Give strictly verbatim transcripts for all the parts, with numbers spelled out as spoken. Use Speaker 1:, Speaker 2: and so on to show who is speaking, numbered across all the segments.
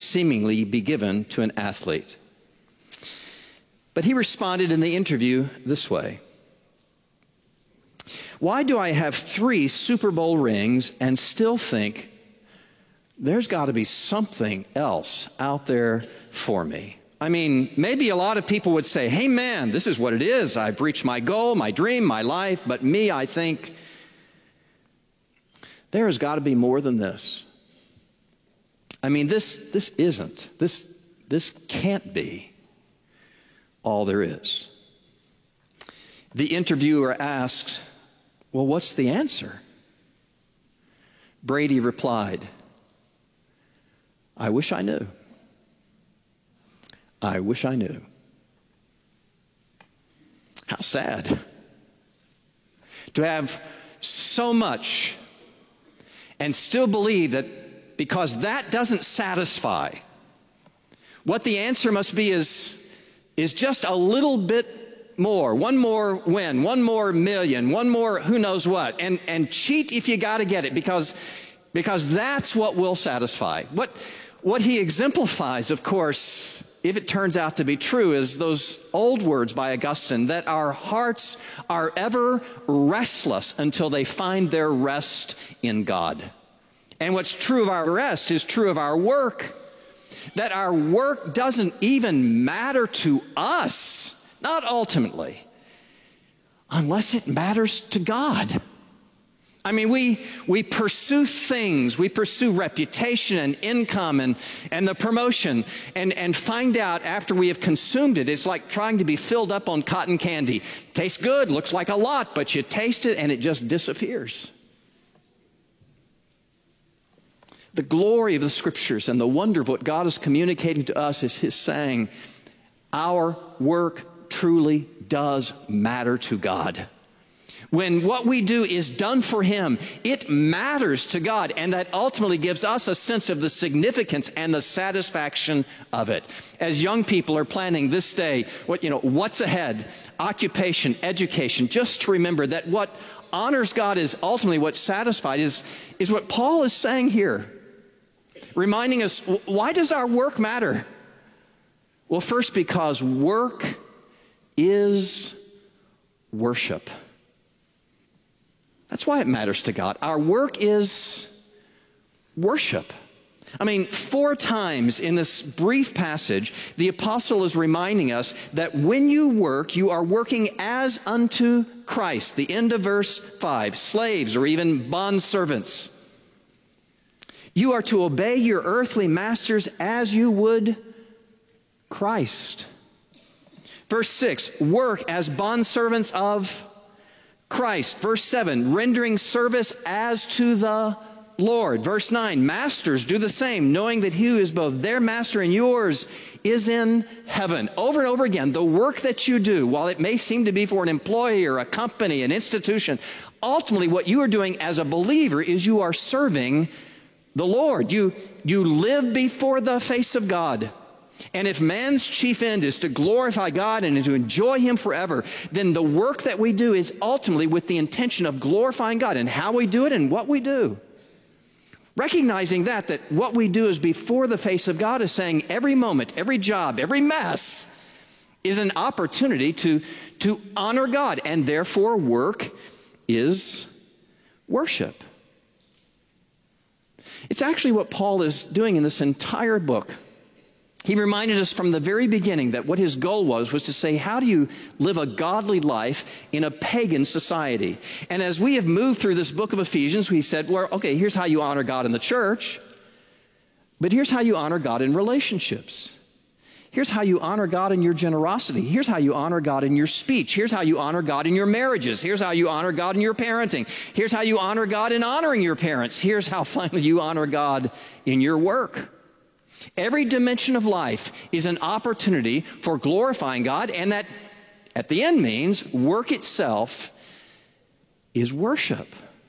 Speaker 1: seemingly be given to an athlete. But he responded in the interview this way: why do I have three Super Bowl rings and still think there's got to be something else out there for me? I mean, maybe a lot of people would say, hey man, this is what it is. I've reached my goal, my dream, my life. But me, I think there has got to be more than this. I mean, this, this isn't, this, this can't be all there is. The interviewer asked, well, what's the answer? Brady replied, I wish I knew. I wish I knew. How sad to have so much and still believe that because that doesn't satisfy, what the answer must be is, is just a little bit more, one more win, one more million, one more who knows what, and, and cheat if you got to get it because, because that's what will satisfy. What, what he exemplifies, of course, if it turns out to be true, is those old words by Augustine, that our hearts are ever restless until they find their rest in God. And what's true of our rest is true of our work. That our work doesn't even matter to us, not ultimately, unless it matters to God. I mean, we, we pursue things, we pursue reputation and income and, and the promotion and, and find out after we have consumed it, it's like trying to be filled up on cotton candy. Tastes good, looks like a lot, but you taste it and it just disappears. The glory of the Scriptures and the wonder of what God is communicating to us is His saying, our work truly does matter to God. When what we do is done for Him, it matters to God, and that ultimately gives us a sense of the significance and the satisfaction of it. As young people are planning this day, what, you know, what's ahead, occupation, education, just to remember that what honors God is ultimately what satisfied is, is what Paul is saying here, reminding us, why does our work matter? Well, first, because work is worship. That's why it matters to God. Our work is worship. I mean, four times in this brief passage, the apostle is reminding us that when you work, you are working as unto Christ. The end of verse five, slaves or even bondservants. You are to obey your earthly masters as you would Christ. Verse six, work as bondservants of Christ. Verse seven, rendering service as to the Lord. Verse nine, masters, do the same, knowing that he who is both their master and yours is in heaven. Over and over again, the work that you do, while it may seem to be for an employee or a company, an institution, ultimately what you are doing as a believer is you are serving the Lord. You, you live before the face of God. And if man's chief end is to glorify God and to enjoy Him forever, then the work that we do is ultimately with the intention of glorifying God, and how we do it and what we do. Recognizing that, that what we do is before the face of God is saying every moment, every job, every mess is an opportunity to, to honor God, and therefore work is worship. It's actually what Paul is doing in this entire book. He reminded us from the very beginning that what his goal was, was to say, how do you live a godly life in a pagan society? And as we have moved through this book of Ephesians, we said, well, okay, here's how you honor God in the church, but here's how you honor God in relationships. Here's how you honor God in your generosity. Here's how you honor God in your speech. Here's how you honor God in your marriages. Here's how you honor God in your parenting. Here's how you honor God in honoring your parents. Here's how finally you honor God in your work. Every dimension of life is an opportunity for glorifying God, and that at the end means work itself is worship.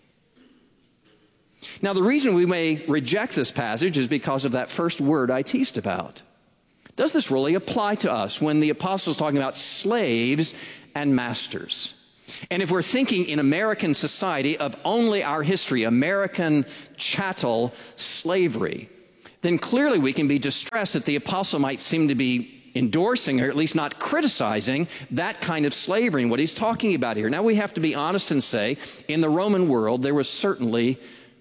Speaker 1: Now, the reason we may reject this passage is because of that first word I teased about. Does this really apply to us when the apostle is talking about slaves and masters? And if we're thinking in American society of only our history, American chattel slavery, then clearly we can be distressed that the apostle might seem to be endorsing, or at least not criticizing, that kind of slavery and what he's talking about here. Now we have to be honest and say, in the Roman world, there was certainly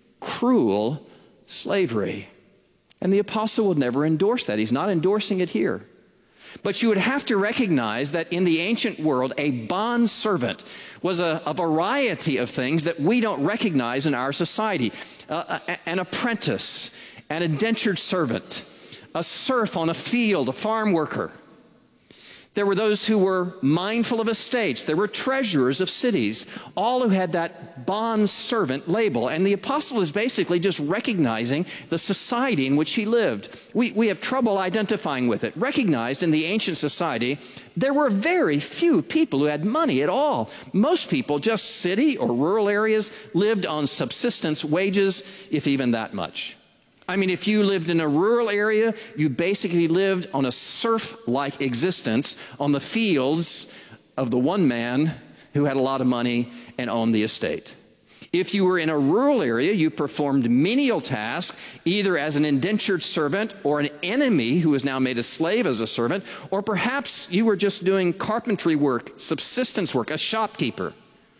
Speaker 1: cruel slavery. And the apostle would never endorse that. He's not endorsing it here. But you would have to recognize that in the ancient world, a bond servant was a, a variety of things that we don't recognize in our society. Uh, a, an apprentice, an indentured servant, a serf on a field, a farm worker. There were those who were mindful of estates. There were treasurers of cities, all who had that bond servant label. And the apostle is basically just recognizing the society in which he lived. We, we have trouble identifying with it. Recognized in the ancient society, there were very few people who had money at all. Most people, just city or rural areas, lived on subsistence wages, if even that much. I mean, if you lived in a rural area, you basically lived on a serf-like existence on the fields of the one man who had a lot of money and owned the estate. If you were in a rural area, you performed menial tasks, either as an indentured servant or an enemy who was now made a slave as a servant, or perhaps you were just doing carpentry work, subsistence work, a shopkeeper.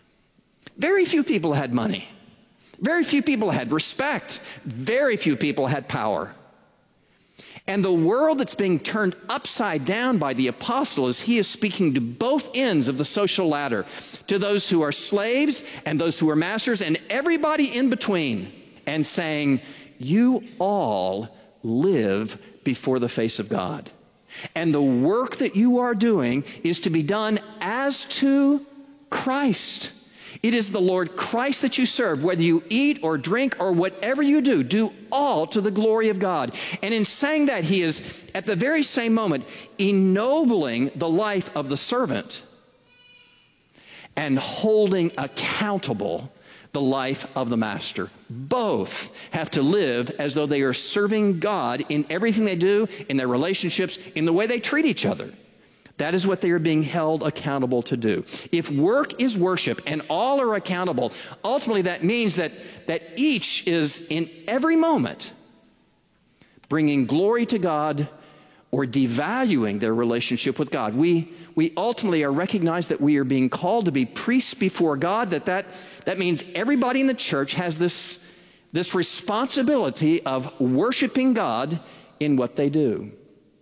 Speaker 1: Very few people had money. Very few people had respect. Very few people had power. And the world that's being turned upside down by the apostle is he is speaking to both ends of the social ladder, to those who are slaves and those who are masters and everybody in between, and saying, you all live before the face of God. And the work that you are doing is to be done as to Christ. It is the Lord Christ that you serve. Whether you eat or drink or whatever you do, do all to the glory of God. And in saying that, he is at the very same moment ennobling the life of the servant and holding accountable the life of the master. Both have to live as though they are serving God in everything they do, in their relationships, in the way they treat each other. That is what they are being held accountable to do. If work is worship and all are accountable, ultimately that means that, that each is in every moment bringing glory to God or devaluing their relationship with God. We, we ultimately are recognized that we are being called to be priests before God, that, that that means everybody in the church has this, this responsibility of worshiping God in what they do.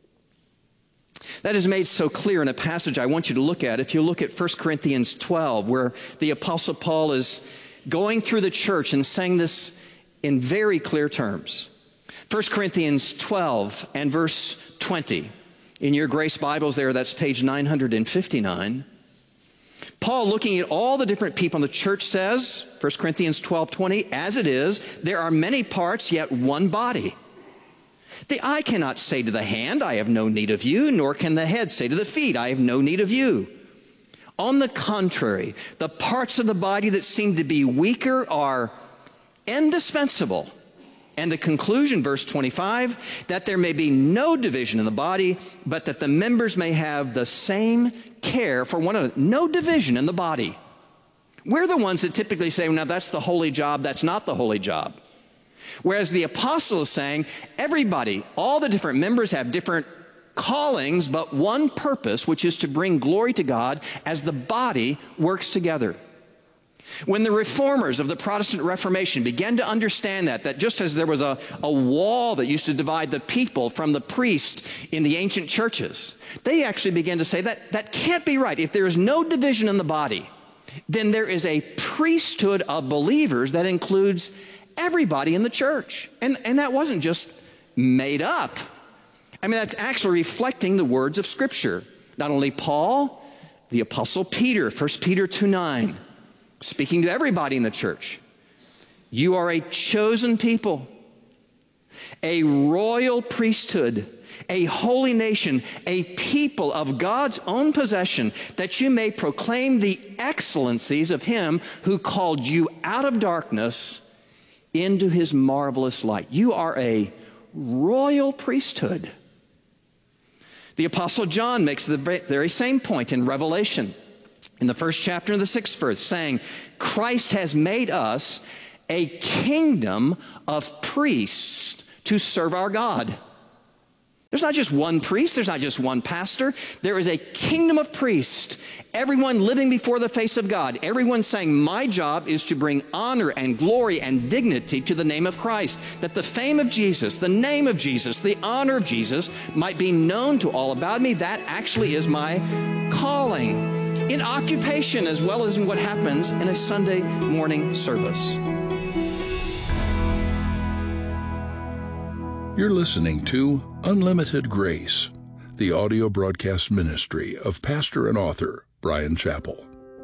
Speaker 1: That is made so clear in a passage I want you to look at. If you look at First Corinthians twelve, where the Apostle Paul is going through the church and saying this in very clear terms. First Corinthians twelve and verse twenty. In your Grace Bibles there, that's page nine hundred fifty-nine. Paul, looking at all the different people in the church, says, First Corinthians twelve twenty, as it is, there are many parts, yet one body. The eye cannot say to the hand, I have no need of you, nor can the head say to the feet, I have no need of you. On the contrary, the parts of the body that seem to be weaker are indispensable. And the conclusion, verse twenty-five, that there may be no division in the body, but that the members may have the same care for one another. No division in the body. We're the ones that typically say, well, now that's the holy job, that's not the holy job. Whereas the apostle is saying, everybody, all the different members have different callings, but one purpose, which is to bring glory to God as the body works together. When the reformers of the Protestant Reformation began to understand that, that just as there was a, a wall that used to divide the people from the priest in the ancient churches, they actually began to say that that can't be right. If there is no division in the body, then there is a priesthood of believers that includes everybody in the church. And, and that wasn't just made up. I mean, that's actually reflecting the words of Scripture. Not only Paul, the Apostle Peter, First Peter two nine, speaking to everybody in the church. You are a chosen people, a royal priesthood, a holy nation, a people of God's own possession, that you may proclaim the excellencies of him who called you out of darkness into his marvelous light. You are a royal priesthood. The Apostle John makes the very same point in Revelation, in the first chapter of the sixth verse, saying, Christ has made us a kingdom of priests to serve our God. There's not just one priest. There's not just one pastor. There is a kingdom of priests, everyone living before the face of God. Everyone saying, my job is to bring honor and glory and dignity to the name of Christ, that the fame of Jesus, the name of Jesus, the honor of Jesus might be known to all about me. That actually is my calling in occupation as well as in what happens in a Sunday morning service.
Speaker 2: You're listening to Unlimited Grace, the audio broadcast ministry of pastor and author Bryan Chapell.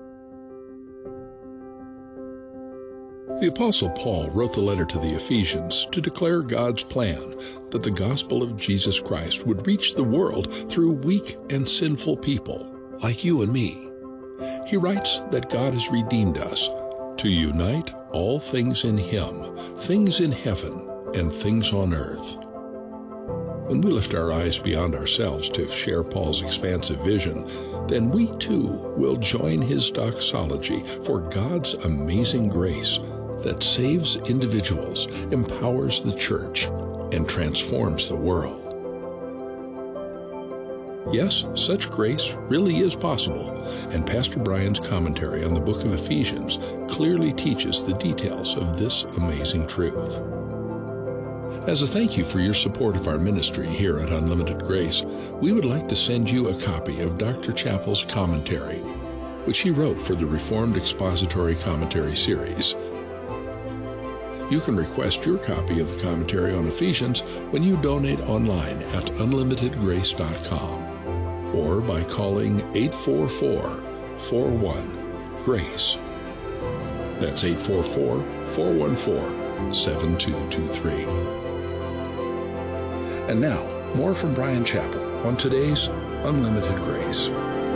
Speaker 2: The Apostle Paul wrote the letter to the Ephesians to declare God's plan that the gospel of Jesus Christ would reach the world through weak and sinful people like you and me. He writes that God has redeemed us to unite all things in Him, things in heaven and things on earth. When we lift our eyes beyond ourselves to share Paul's expansive vision, then we too will join his doxology for God's amazing grace that saves individuals, empowers the church, and transforms the world. Yes, such grace really is possible, and Pastor Bryan's commentary on the book of Ephesians clearly teaches the details of this amazing truth. As a thank you for your support of our ministry here at Unlimited Grace, we would like to send you a copy of Doctor Chapell's commentary, which he wrote for the Reformed Expository Commentary series. You can request your copy of the commentary on Ephesians when you donate online at unlimited grace dot com or by calling eight four four, four one, GRACE. That's eight four four, four one four, seven two two three. And now, more from Bryan Chapell on today's Unlimited Grace.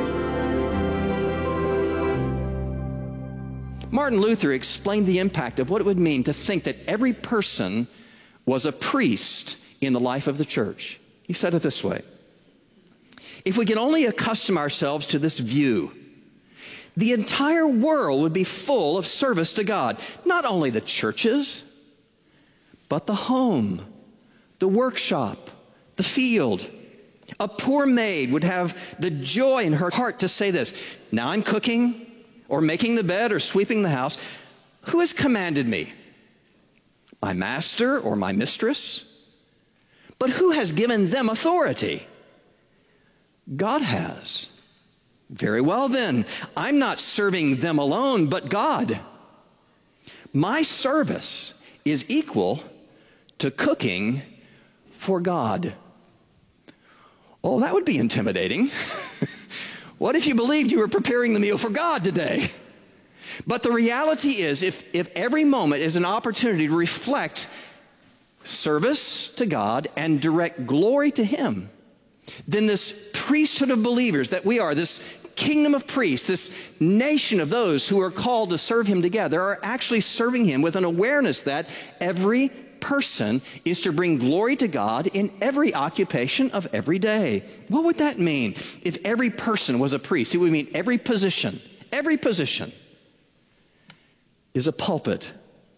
Speaker 1: Martin Luther explained the impact of what it would mean to think that every person was a priest in the life of the church. He said it this way: if we could only accustom ourselves to this view, the entire world would be full of service to God. Not only the churches, but the home, the workshop, the field. A poor maid would have the joy in her heart to say this: now I'm cooking or making the bed or sweeping the house. Who has commanded me? My master or my mistress? But who has given them authority? God has. Very well then, I'm not serving them alone, but God. My service is equal to cooking for God. Oh, that would be intimidating. What if you believed you were preparing the meal for God today? But the reality is, if, if every moment is an opportunity to reflect service to God and direct glory to Him, then this priesthood of believers that we are, this kingdom of priests, this nation of those who are called to serve Him together, are actually serving Him with an awareness that every person is to bring glory to God in every occupation of every day. What would that mean? If every person was a priest, it would mean every position, every position is a pulpit.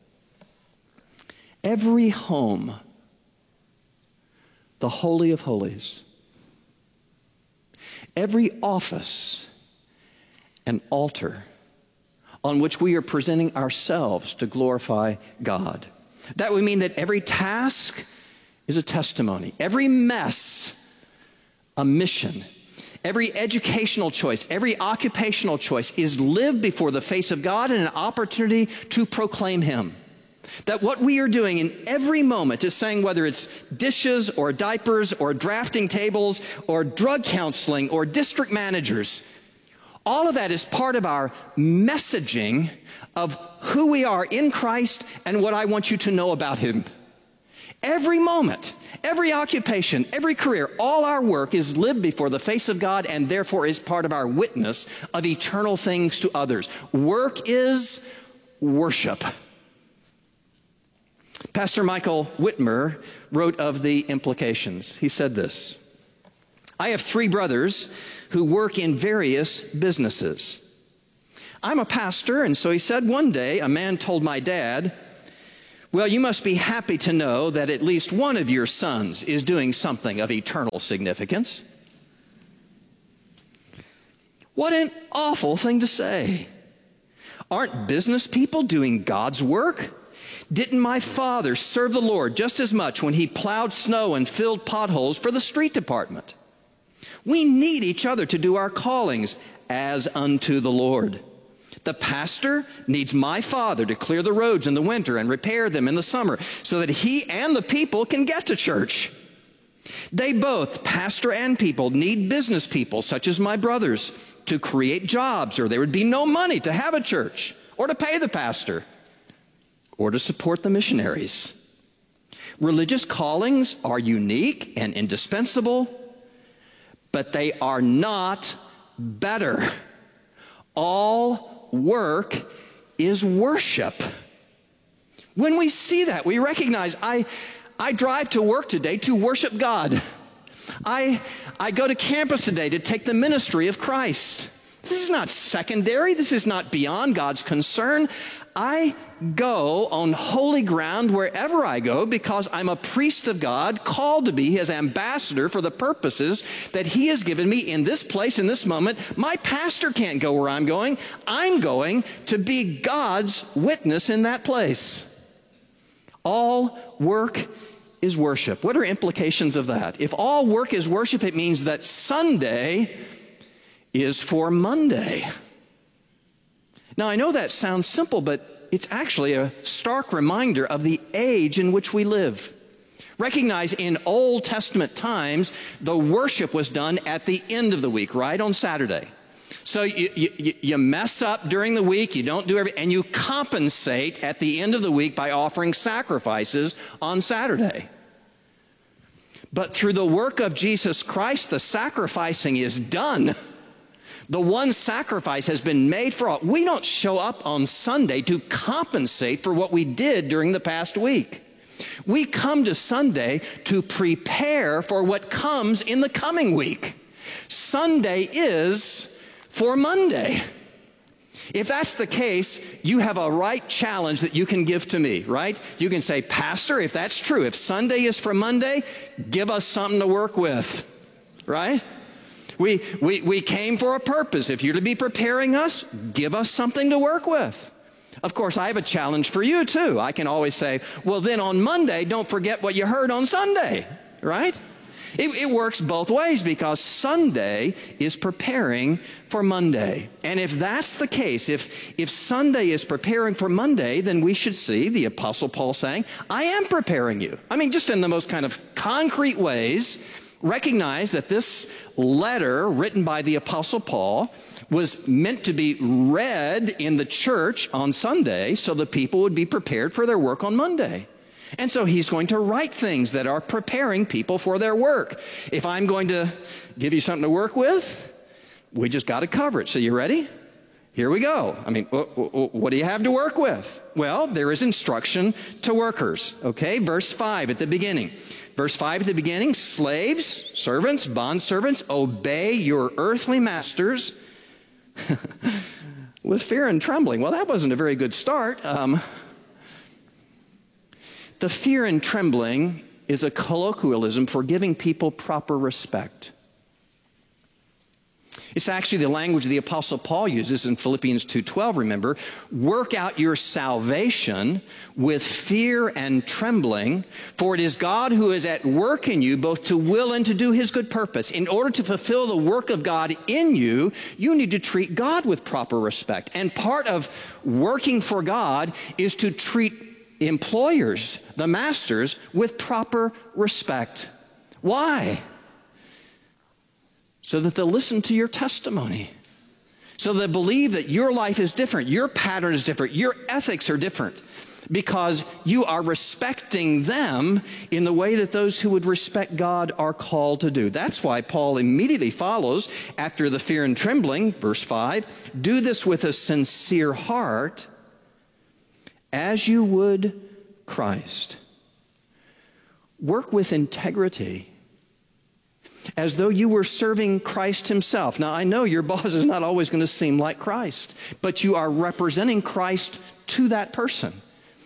Speaker 1: Every home, the Holy of Holies. Every office, an altar on which we are presenting ourselves to glorify God. That would mean that every task is a testimony. Every mess, a mission. Every educational choice, every occupational choice is lived before the face of God and an opportunity to proclaim Him. That what we are doing in every moment is saying, whether it's dishes or diapers or drafting tables or drug counseling or district managers, all of that is part of our messaging of who we are in Christ and what I want you to know about Him. Every moment, every occupation, every career, all our work is lived before the face of God and therefore is part of our witness of eternal things to others. Work is worship. Pastor Michael Whitmer wrote of the implications. He said this: I have three brothers who work in various businesses. I'm a pastor, and so he said, one day a man told my dad, Well, you must be happy to know that at least one of your sons is doing something of eternal significance. What an awful thing to say. Aren't business people doing God's work? Didn't my father serve the Lord just as much when he plowed snow and filled potholes for the street department? We need each other to do our callings as unto the Lord. The pastor needs my father to clear the roads in the winter and repair them in the summer so that he and the people can get to church. They both, pastor and people, need business people such as my brothers to create jobs, or there would be no money to have a church or to pay the pastor or to support the missionaries. Religious callings are unique and indispensable, but they are not better. All work is worship. When we see that, we recognize, I, I drive to work today to worship God. I, I go to campus today to take the ministry of Christ. This is not secondary. This is not beyond God's concern. I go on holy ground wherever I go because I'm a priest of God, called to be his ambassador for the purposes that he has given me in this place, in this moment. My pastor can't go where I'm going. I'm going to be God's witness in that place. All work is worship. What are implications of that? If all work is worship, it means that Sunday is for Monday. Now, I know that sounds simple, but it's actually a stark reminder of the age in which we live. Recognize in Old Testament times, the worship was done at the end of the week, right, on Saturday. So you, you, you mess up during the week, you don't do everything, and you compensate at the end of the week by offering sacrifices on Saturday. But through the work of Jesus Christ, the sacrificing is done. The one sacrifice has been made for all. We don't show up on Sunday to compensate for what we did during the past week. We come to Sunday to prepare for what comes in the coming week. Sunday is for Monday. If that's the case, you have a right challenge that you can give to me, right? You can say, Pastor, if that's true, if Sunday is for Monday, give us something to work with, right? We, we, we came for a purpose. If you're to be preparing us, give us something to work with. Of course, I have a challenge for you too. I can always say, well, then on Monday, don't forget what you heard on Sunday, right? It, it works both ways because Sunday is preparing for Monday. And if that's the case, if, if Sunday is preparing for Monday, then we should see the Apostle Paul saying, I am preparing you. I mean, just in the most kind of concrete ways, recognize that this letter written by the Apostle Paul was meant to be read in the church on Sunday so the people would be prepared for their work on Monday. And so he's going to write things that are preparing people for their work. If I'm going to give you something to work with, we just got to cover it. So you ready? Here we go. I mean, what do you have to work with? Well, there is instruction to workers. Okay, verse five at the beginning. Verse five at the beginning, slaves, servants, bondservants, obey your earthly masters with fear and trembling. Well, that wasn't a very good start. Um, the fear and trembling is a colloquialism for giving people proper respect. It's actually the language the Apostle Paul uses in Philippians two twelve, remember. Work out your salvation with fear and trembling, for it is God who is at work in you, both to will and to do his good purpose. In order to fulfill the work of God in you, you need to treat God with proper respect. And part of working for God is to treat employers, the masters, with proper respect. Why? So that they'll listen to your testimony. So they'll believe that your life is different, your pattern is different, your ethics are different, because you are respecting them in the way that those who would respect God are called to do. That's why Paul immediately follows after the fear and trembling, verse five, do this with a sincere heart as you would Christ. Work with integrity, as though you were serving Christ himself. Now, I know your boss is not always going to seem like Christ, but you are representing Christ to that person.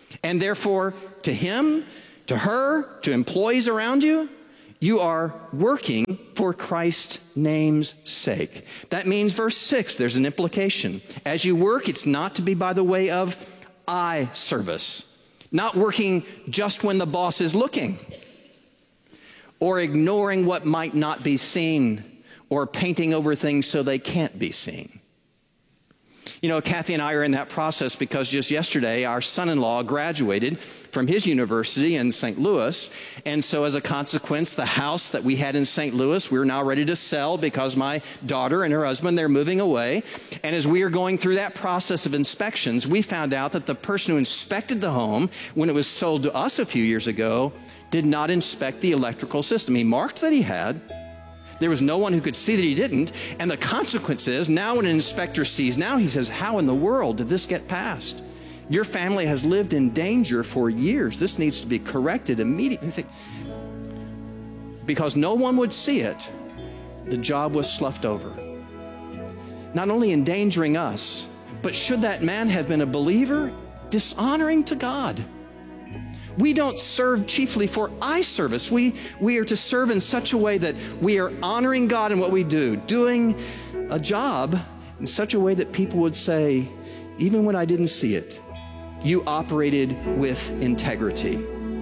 Speaker 1: And therefore, to him, to her, to employees around you, you are working for Christ's name's sake. That means verse six, there's an implication. As you work, it's not to be by the way of eye service, not working just when the boss is looking, or ignoring what might not be seen, or painting over things so they can't be seen. You know, Kathy and I are in that process because just yesterday our son-in-law graduated from his university in Saint Louis. And so as a consequence, the house that we had in Saint Louis, we're now ready to sell because my daughter and her husband, they're moving away. And as we are going through that process of inspections, we found out that the person who inspected the home when it was sold to us a few years ago did not inspect the electrical system. He marked that he had. There was no one who could see that he didn't. And the consequence is, now when an inspector sees, now he says, how in the world did this get passed? Your family has lived in danger for years. This needs to be corrected immediately. Because no one would see it, the job was sloughed over. Not only endangering us, but should that man have been a believer, dishonoring to God. We don't serve chiefly for eye service. We, we are to serve in such a way that we are honoring God in what we do, doing a job in such a way that people would say, even when I didn't see it, you operated with integrity.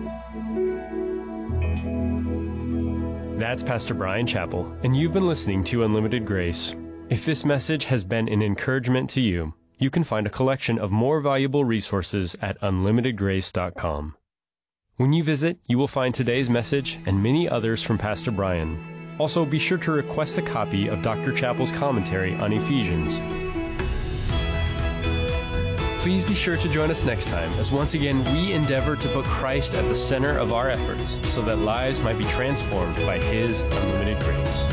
Speaker 3: That's Pastor Bryan Chapell, and you've been listening to Unlimited Grace. If this message has been an encouragement to you, you can find a collection of more valuable resources at unlimited grace dot com. When you visit, you will find today's message and many others from Pastor Bryan. Also, be sure to request a copy of Doctor Chapell's commentary on Ephesians. Please be sure to join us next time as once again we endeavor to put Christ at the center of our efforts so that lives might be transformed by His unlimited grace.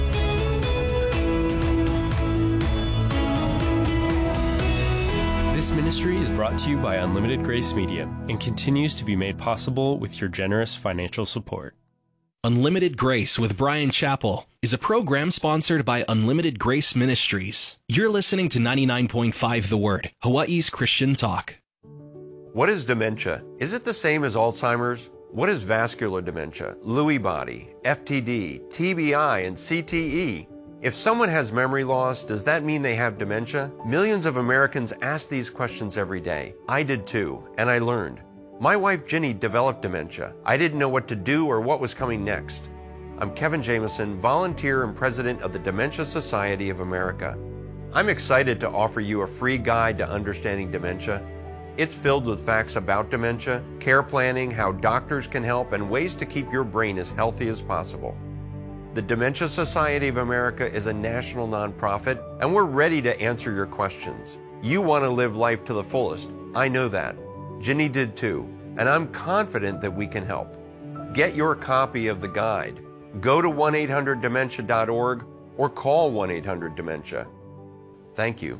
Speaker 3: This ministry is brought to you by Unlimited Grace Media and continues to be made possible with your generous financial support.
Speaker 4: Unlimited Grace with Bryan Chapell is a program sponsored by Unlimited Grace Ministries. You're listening to ninety-nine point five The Word, Hawaii's Christian talk.
Speaker 5: What is dementia? Is it the same as Alzheimer's? What is vascular dementia, Lewy body, F T D, T B I, and C T E? If someone has memory loss, does that mean they have dementia? Millions of Americans ask these questions every day. I did too, and I learned. My wife Ginny developed dementia. I didn't know what to do or what was coming next. I'm Kevin Jameson, volunteer and president of the Dementia Society of America. I'm excited to offer you a free guide to understanding dementia. It's filled with facts about dementia, care planning, how doctors can help, and ways to keep your brain as healthy as possible. The Dementia Society of America is a national nonprofit, and we're ready to answer your questions. You want to live life to the fullest. I know that. Ginny did too, and I'm confident that we can help. Get your copy of the guide. Go to one eight hundred dementia dot org or call one eight hundred dementia. Thank you.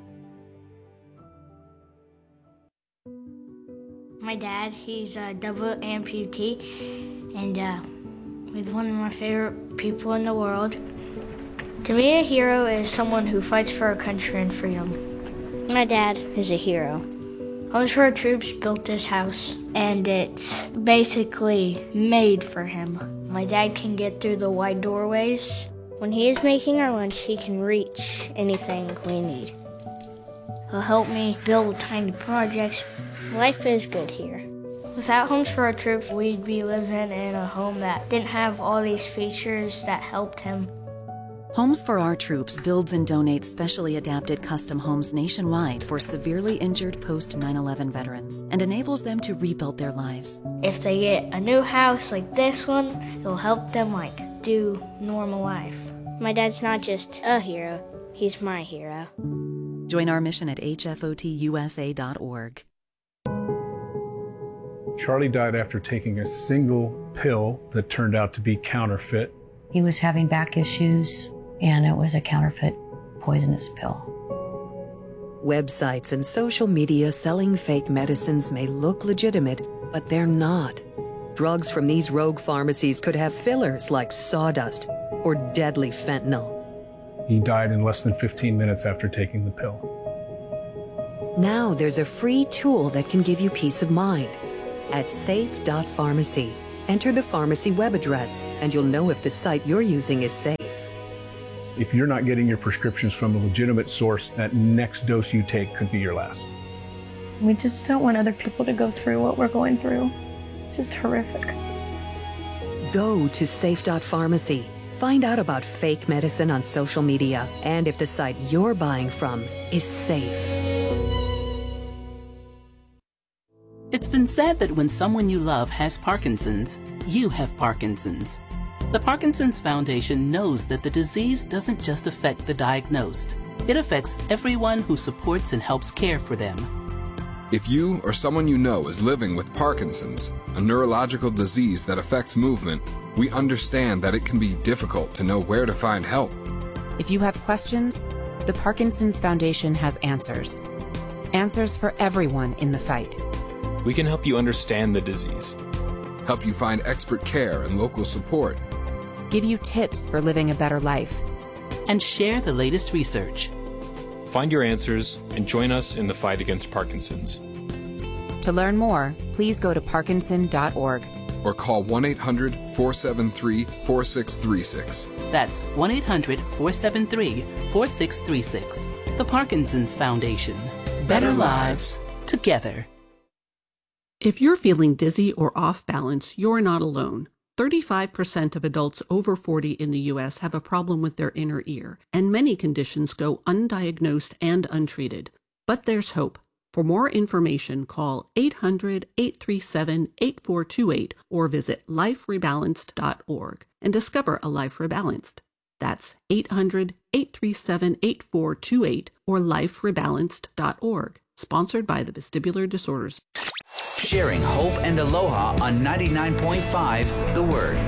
Speaker 6: My dad, he's a double amputee, and uh, he's one of my favorite people in the world. To me, a hero is someone who fights for our country and freedom. My dad is a hero. Homes for Our Troops built this house, and it's basically made for him. My dad can get through the wide doorways. When he is making our lunch, he can reach anything we need. He'll help me build tiny projects. Life is good here. Without Homes for Our Troops, we'd be living in a home that didn't have all these features that helped him.
Speaker 7: Homes for Our Troops builds and donates specially adapted custom homes nationwide for severely injured post nine eleven veterans and enables them to rebuild their lives.
Speaker 6: If they get a new house like this one, it'll help them like do normal life. My dad's not just a hero, he's my hero.
Speaker 7: Join our mission at H F O T U S A dot org.
Speaker 8: Charlie died after taking a single pill that turned out to be counterfeit.
Speaker 9: He was having back issues, and it was a counterfeit poisonous pill.
Speaker 10: Websites and social media selling fake medicines may look legitimate, but they're not. Drugs from these rogue pharmacies could have fillers like sawdust or deadly fentanyl.
Speaker 8: He died in less than fifteen minutes after taking the pill.
Speaker 10: Now there's a free tool that can give you peace of mind. at safe dot pharmacy. Enter the pharmacy web address, and you'll know if the site you're using is safe.
Speaker 8: If you're not getting your prescriptions from a legitimate source, that next dose you take could be your last.
Speaker 11: We just don't want other people to go through what we're going through. It's just horrific.
Speaker 10: Go to safe dot pharmacy. Find out about fake medicine on social media and if the site you're buying from is safe.
Speaker 12: It's been said that when someone you love has Parkinson's, you have Parkinson's. The Parkinson's Foundation knows that the disease doesn't just affect the diagnosed. It affects everyone who supports and helps care for them.
Speaker 13: If you or someone you know is living with Parkinson's, a neurological disease that affects movement, we understand that it can be difficult to know where to find help.
Speaker 14: If you have questions, the Parkinson's Foundation has answers. Answers for everyone in the fight.
Speaker 15: We can help you understand the disease,
Speaker 13: help you find expert care and local support,
Speaker 14: give you tips for living a better life,
Speaker 12: and share the latest research.
Speaker 15: Find your answers and join us in the fight against Parkinson's.
Speaker 14: To learn more, please go to parkinson dot org
Speaker 13: or call one eight hundred, four seven three, four six three six.
Speaker 12: That's one eight hundred, four seven three, four six three six. The Parkinson's Foundation. Better lives together.
Speaker 16: If you're feeling dizzy or off balance, you're not alone. thirty-five percent of adults over forty in the U S have a problem with their inner ear, and many conditions go undiagnosed and untreated. But there's hope. For more information, call eight hundred, eight three seven, eight four two eight or visit life rebalanced dot org and discover a life rebalanced. That's eight hundred, eight three seven, eight four two eight or life rebalanced dot org. Sponsored by the Vestibular Disorders.
Speaker 17: Sharing hope and aloha on ninety-nine point five The Word.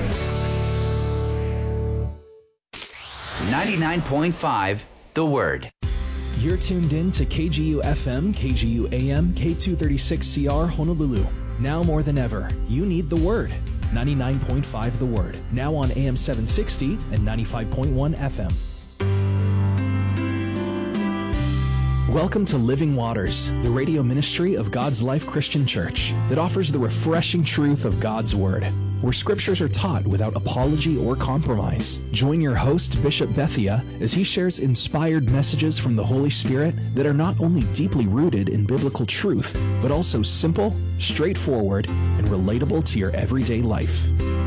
Speaker 17: ninety-nine point five The Word.
Speaker 18: You're tuned in to K G U F M, K G U A M, K two thirty-six C R Honolulu. Now more than ever, you need The Word. ninety-nine point five The Word. Now on A M seven sixty and ninety-five point one F M. Welcome to Living Waters, the radio ministry of God's Life Christian Church that offers the refreshing truth of God's Word, where scriptures are taught without apology or compromise. Join your host, Bishop Bethia, as he shares inspired messages from the Holy Spirit that are not only deeply rooted in biblical truth, but also simple, straightforward, and relatable to your everyday life.